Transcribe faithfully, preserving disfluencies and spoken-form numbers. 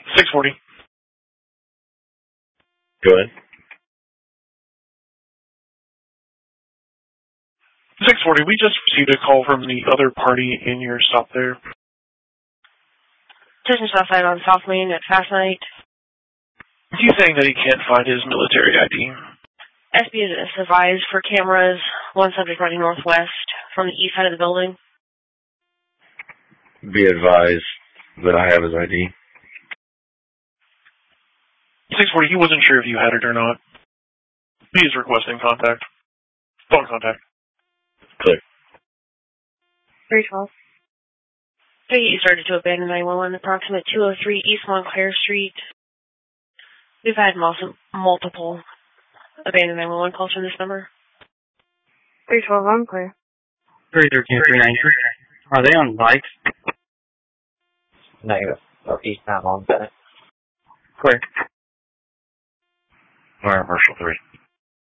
six forty. Go ahead. six forty, we just received a call from the other party in your stop there. Station Southside on South Main at Fast Night. He's saying that he can't find his military I D. S B is advised for cameras, one subject running northwest from the east side of the building. Be advised that I have his I D. six forty, he wasn't sure if you had it or not. He is requesting contact. Phone contact. Click. three twelve. He started to abandon nine one one, approximate two oh three East Montclair Street. We've had multiple abandoned nine one one calls from this number. three twelve, I'm clear. three thirteen, three ninety. Are they on bikes? Negative. Northeast Mount Lawn Center. Clear. All right, Marshall three.